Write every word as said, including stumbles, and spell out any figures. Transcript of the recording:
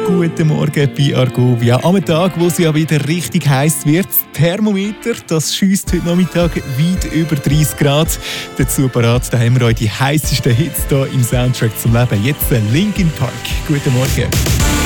Guten Morgen bei Argovia. Am Tag, wo es ja wieder richtig heiß wird. Thermometer, das schiesst heute Nachmittag weit über dreißig Grad. Dazu parat, da haben wir euch die heißesten Hits hier im Soundtrack zum Leben. Jetzt Linkin Park. Guten Morgen.